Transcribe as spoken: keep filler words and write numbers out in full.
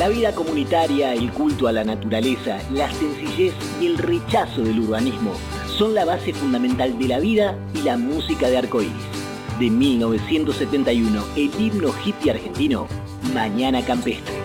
La vida comunitaria, el culto a la naturaleza, la sencillez y el rechazo del urbanismo son la base fundamental de la vida y la música de Arcoíris. De mil novecientos setenta y uno, el himno hippie argentino, Mañana Campestre.